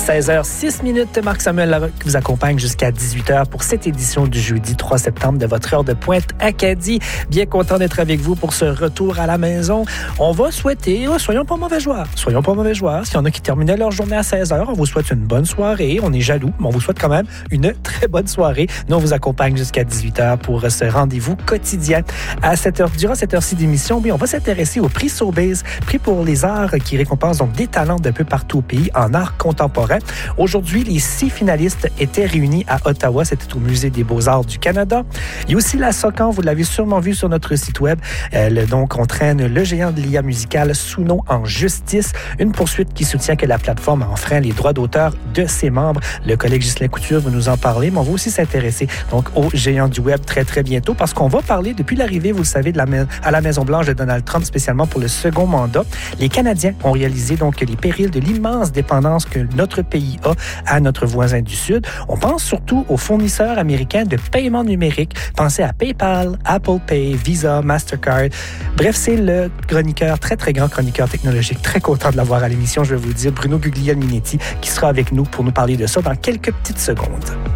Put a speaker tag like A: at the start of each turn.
A: 16h06, Marc Samuel Larocque qui vous accompagne jusqu'à 18h pour cette édition du jeudi 3 septembre de votre heure de pointe Acadie. Bien content d'être avec vous pour ce retour à la maison. On va souhaiter, soyons pas mauvais joueurs. Soyons pas mauvais joueurs. S'il y en a qui terminaient leur journée à 16h, on vous souhaite une bonne soirée. On est jaloux, mais on vous souhaite quand même une très bonne soirée. Nous, on vous accompagne jusqu'à 18h pour ce rendez-vous quotidien. Durant cette heure-ci d'émission, on va s'intéresser au prix Sobeys, prix pour les arts qui récompense donc des talents d'un peu partout au pays en art contemporain. Aujourd'hui, les 6 finalistes étaient réunis à Ottawa. C'était au Musée des Beaux-Arts du Canada. Il y a aussi la SOCAN, vous l'avez sûrement vu sur notre site web. Donc, on traîne le géant de l'IA musicale Suno en justice. Une poursuite qui soutient que la plateforme enfreint les droits d'auteur de ses membres. Le collègue Ghislain Couture va nous en parler, mais on va aussi s'intéresser donc au géant du web très, très bientôt parce qu'on va parler depuis l'arrivée, vous le savez, à la Maison-Blanche de Donald Trump, spécialement pour le second mandat. Les Canadiens ont réalisé donc les périls de l'immense dépendance que notre pays a à notre voisin du Sud. On pense surtout aux fournisseurs américains de paiement numérique. Pensez à PayPal, Apple Pay, Visa, Mastercard. Bref, c'est le chroniqueur, très, très grand chroniqueur technologique. Très content de l'avoir à l'émission, je vais vous le dire, Bruno Guglielminetti, qui sera avec nous pour nous parler de ça dans quelques petites secondes.